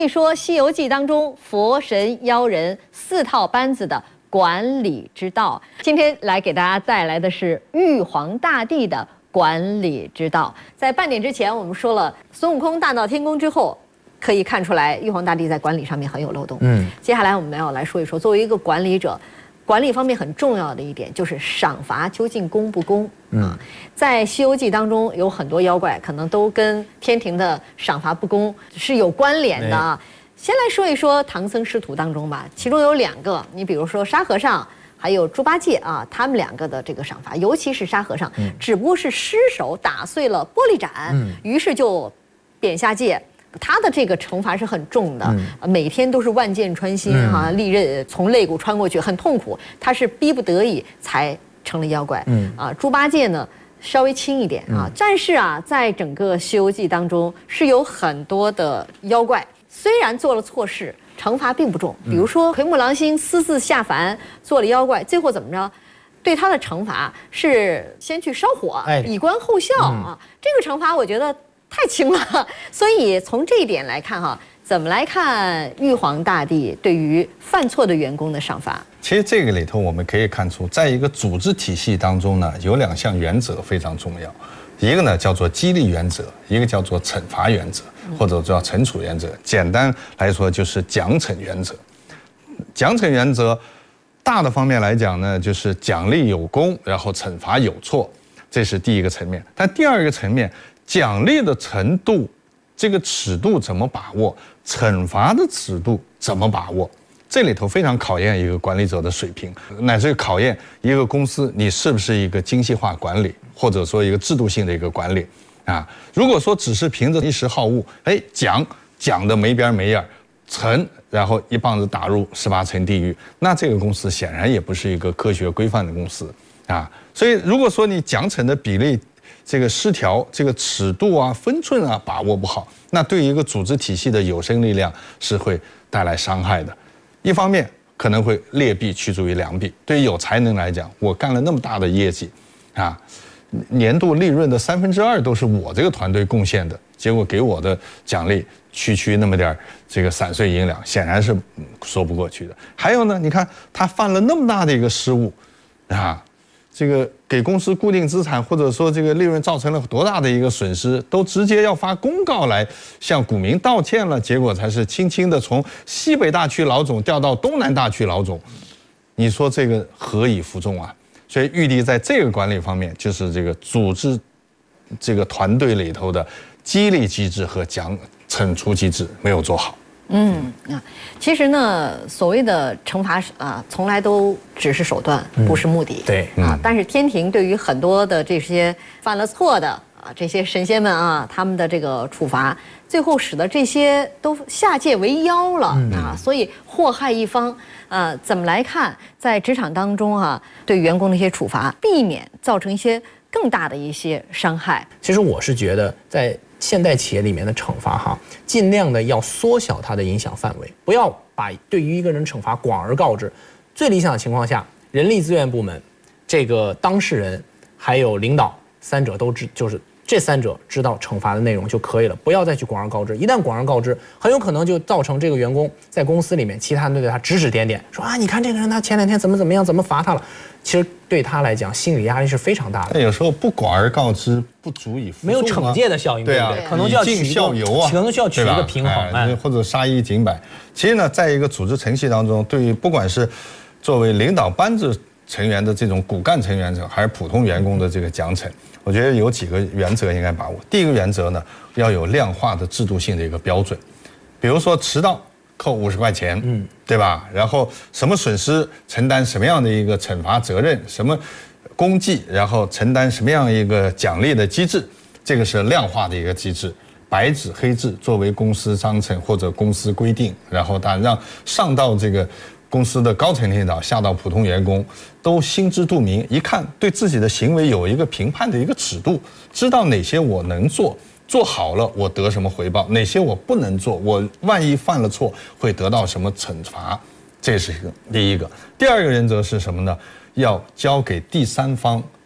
一说《西游记》当中佛神妖人4套班子的管理之道，今天来给大家带来的是玉皇大帝的管理之道。在半点之前，我们说了孙悟空大闹天宫之后，可以看出来玉皇大帝在管理上面很有漏洞。接下来我们要来说一说，作为一个管理者，管理方面很重要的一点就是赏罚究竟公不公。在《西游记》当中有很多妖怪，可能都跟天庭的赏罚不公是有关联的啊。先来说一说唐僧师徒当中吧，其中有2个，你比如说沙和尚还有猪八戒啊，他们2个的这个赏罚，尤其是沙和尚，只不过是失手打碎了玻璃盏，于是就贬下界。他的这个惩罚是很重的，每天都是万箭穿心啊，利刃从肋骨穿过去，很痛苦。他是逼不得已才成了妖怪。猪八戒呢稍微轻一点啊，但是啊，在整个《西游记》当中是有很多的妖怪，虽然做了错事，惩罚并不重。比如说奎木狼星私自下凡做了妖怪，最后怎么着？对他的惩罚是先去烧火，以观后效啊。这个惩罚我觉得太轻了，所以从这一点来看哈，怎么来看玉皇大帝对于犯错的员工的赏罚？ 其实这个里头我们可以看出，在一个组织体系当中呢，有2项原则非常重要，一个呢叫做激励原则，一个叫做惩罚原则，或者叫惩处原则。简单来说就是奖惩原则。奖惩原则大的方面来讲呢，就是奖励有功，然后惩罚有错，这是第一个层面。但第2个层面，奖励的程度，这个尺度怎么把握？惩罚的尺度怎么把握？这里头非常考验一个管理者的水平，乃至于考验一个公司你是不是一个精细化管理，或者说一个制度性的一个管理啊。如果说只是凭着一时好恶，讲的没边没眼，惩然后一棒子打入18层地狱，那这个公司显然也不是一个科学规范的公司啊。所以如果说你奖惩的比例这个失调，这个尺度啊、分寸啊把握不好，那对一个组织体系的有生力量是会带来伤害的。一方面可能会劣币驱逐于良币，对于有才能来讲，我干了那么大的业绩，啊，年度利润的2/3都是我这个团队贡献的，结果给我的奖励区那么点这个散碎银两，显然是说不过去的。还有呢，你看他犯了那么大的一个失误，啊。这个给公司固定资产或者说这个利润造成了多大的一个损失，都直接要发公告来向股民道歉了，结果才是轻轻的从西北大区老总调到东南大区老总，你说这个何以服众啊？所以玉帝在这个管理方面，就是这个组织这个团队里头的激励机制和惩处机制没有做好。 其实呢，所谓的惩罚啊，从来都只是手段，不是目的。 对啊，但是天庭对于很多的这些犯了错的啊，这些神仙们啊，他们的这个处罚，最后使得这些都下界为妖了啊，所以祸害一方啊。怎么来看，在职场当中啊，对员工的一些处罚，避免造成一些更大的一些伤害？ 其实我是觉得在现代企业里面的惩罚哈，尽量的要缩小它的影响范围，不要把对于一个人惩罚广而告之。最理想的情况下，人力资源部门、这个当事人还有领导3者都就是这3者知道惩罚的内容就可以了，不要再去广而告之。一旦广而告之，很有可能就造成这个员工在公司里面，其他人对他指指点点，说啊，你看这个人他前2天怎么样，怎么罚他了。其实对他来讲，心理压力是非常大的。 但有时候不广而告之，不足以服众啊， 没有惩戒的效应，对不对？可能就要取一个平衡， 或者杀一儆百。其实呢，在一个组织程序当中，对于不管是作为领导班子成员的这种骨干成员者，还是普通员工的这个奖惩，我觉得有几个原则应该把握。第一个原则呢，要有量化的制度性的一个标准，比如说迟到扣50块钱，对吧？然后什么损失承担什么样的一个惩罚责任，什么功绩，然后承担什么样一个奖励的机制，这个是量化的一个机制，白纸黑字作为公司章程或者公司规定，然后让上到这个公司的高层领导，下到普通员工都心知肚明，一看对自己的行为有一个评判的一个尺度，知道哪些我能做好了我得什么回报，哪些我不能做，我万一犯了错会得到什么惩罚，这是第一个。第2个原则是什么呢？要交给第3方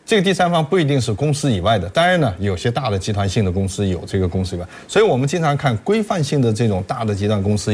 这个第三方不一定是公司以外的，当然呢，有些大的集团性的公司有这个公司以外，所以我们经常看规范性的这种大的集团公司。